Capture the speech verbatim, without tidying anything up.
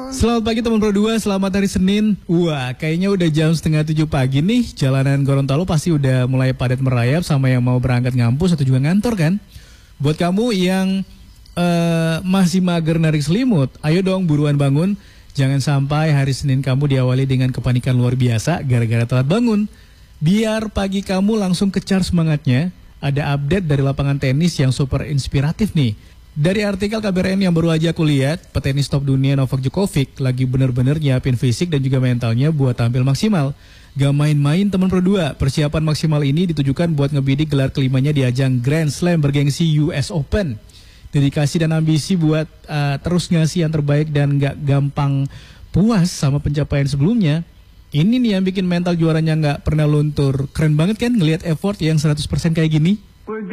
Selamat pagi teman Pro dua, selamat hari Senin. Wah, kayaknya udah jam setengah tujuh pagi nih. Jalanan Gorontalo pasti udah mulai padat merayap sama yang mau berangkat ngampus atau juga ngantor kan. Buat kamu yang uh, masih mager narik selimut, ayo dong buruan bangun. Jangan sampai hari Senin kamu diawali dengan kepanikan luar biasa gara-gara telat bangun. Biar pagi kamu langsung kecar semangatnya, ada update dari lapangan tenis yang super inspiratif nih. Dari artikel K B R N yang baru aja aku lihat, petenis top dunia Novak Djokovic lagi bener-bener nyiapin fisik dan juga mentalnya buat tampil maksimal. Gak main-main teman Pro dua, persiapan maksimal ini ditujukan buat ngebidik gelar kelimanya di ajang Grand Slam bergengsi U S Open. Dedikasi dan ambisi buat uh, terus ngasih yang terbaik dan gak gampang puas sama pencapaian sebelumnya. Ini nih yang bikin mental juaranya gak pernah luntur. Keren banget kan ngelihat effort yang seratus persen kayak gini?